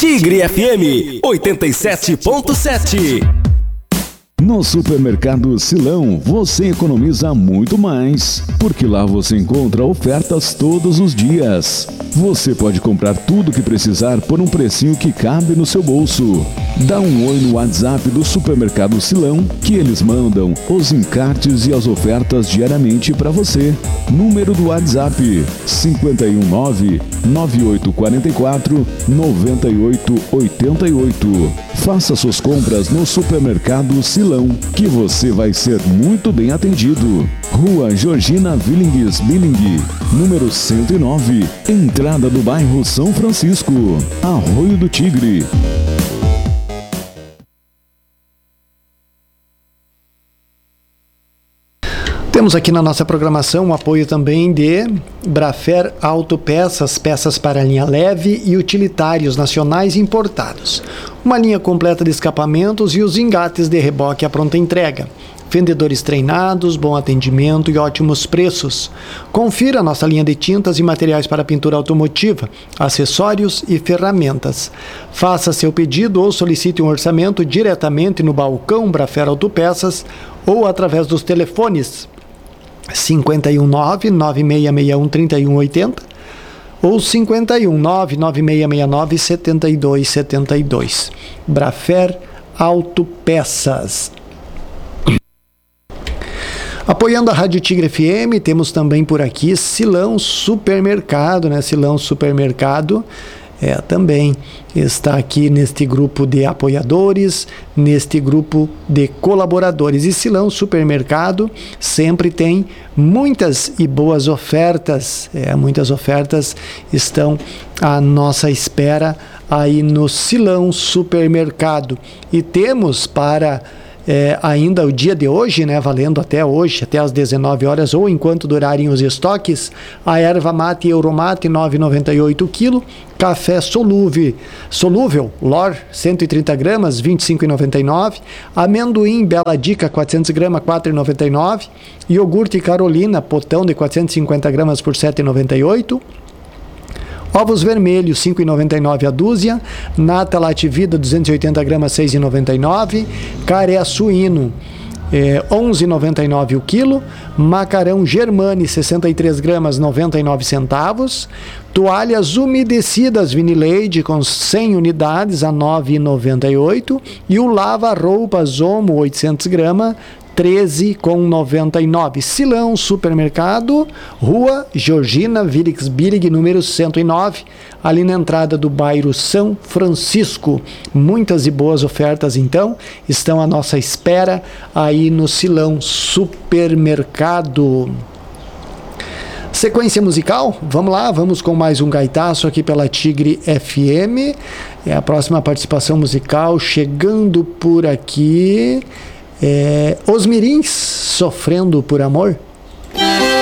Tigre FM 87.7. No Supermercado Silão, você economiza muito mais, porque lá você encontra ofertas todos os dias. Você pode comprar tudo que precisar por um precinho que cabe no seu bolso. Dá um oi no WhatsApp do Supermercado Silão, que eles mandam os encartes e as ofertas diariamente para você. Número do WhatsApp: 519-9844-9888. Faça suas compras no Supermercado Silão, que você vai ser muito bem atendido. Rua Georgina Willings Billing, número 109, entrada do bairro São Francisco, Arroio do Tigre. Temos aqui na nossa programação o apoio também de Brafer Autopeças, peças para linha leve e utilitários nacionais importados. Uma linha completa de escapamentos e os engates de reboque à pronta entrega. Vendedores treinados, bom atendimento e ótimos preços. Confira nossa linha de tintas e materiais para pintura automotiva, acessórios e ferramentas. Faça seu pedido ou solicite um orçamento diretamente no balcão Brafer Autopeças ou através dos telefones 519-9661-3180 ou 519-9669-7272. Brafer Autopeças. Apoiando a Rádio Tigre FM, temos também por aqui Silão Supermercado, né? Silão Supermercado também está aqui neste grupo de apoiadores, neste grupo de colaboradores. E Silão Supermercado sempre tem muitas e boas ofertas. Muitas ofertas estão à nossa espera aí no Silão Supermercado. E temos para ainda o dia de hoje, né, valendo até hoje, até às 19 horas, ou enquanto durarem os estoques, a erva mate Euromate 9,98 kg, café solúvel Lor 130 gramas 25,99, amendoim Bela Dica 400 gramas 4,99, iogurte Carolina potão de 450 gramas por 7,98. Ovos vermelhos, 5,99 a dúzia. Nata Lativida, 280 gramas, 6,99. Caré suíno, 11,99 o quilo. Macarão Germani, 63 gramas, 99 centavos. Toalhas umedecidas Vinileide, com 100 unidades, a 9,98. E o lava-roupas Omo, 800 gramas, 13,99. Silão Supermercado, Rua Georgina Willings Billing, número 109, ali na entrada do bairro São Francisco. Muitas e boas ofertas, então, estão à nossa espera aí no Silão Supermercado. Sequência musical, vamos lá, vamos com mais um gaitaço aqui pela Tigre FM. A próxima participação musical chegando por aqui. Os Mirins, Sofrendo por Amor.